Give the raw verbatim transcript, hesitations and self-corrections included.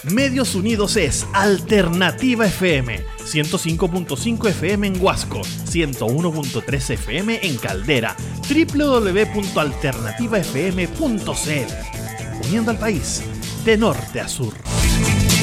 Medios Unidos es Alternativa F M, ciento cinco punto cinco F M en Huasco, ciento uno punto tres F M en Caldera, doble u doble u doble u punto alternativa f m punto c l. Uniendo al país, de norte a sur.